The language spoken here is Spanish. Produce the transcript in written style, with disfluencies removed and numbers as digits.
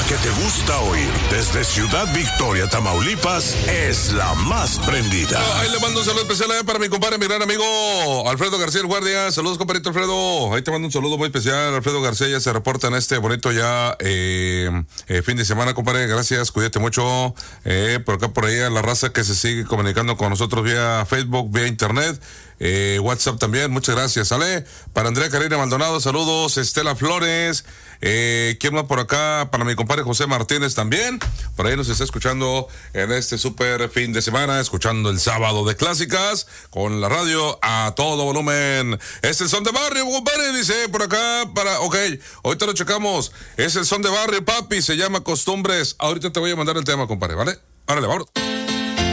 que te gusta oír desde Ciudad Victoria, Tamaulipas, es la más prendida. Ahí le mando un saludo especial para mi compadre, mi gran amigo Alfredo García, el guardia. Saludos, compadrito Alfredo. Ahí te mando un saludo muy especial. Alfredo García ya se reporta en este bonito ya fin de semana, compadre. Gracias, cuídate mucho. Por acá, por ahí, a la raza que se sigue comunicando con nosotros vía Facebook, vía internet. WhatsApp también, muchas gracias, ¿sale? Para Andrea Karina Maldonado, saludos. Estela Flores, ¿quién más por acá? Para mi compadre José Martínez también, por ahí nos está escuchando en este súper fin de semana, escuchando el sábado de clásicas, con la radio a todo volumen. Es el son de barrio, compadre, dice por acá, ok, ahorita lo checamos, es el son de barrio, papi, se llama Costumbres. Ahorita te voy a mandar el tema, compadre, ¿vale? Árale, vámonos.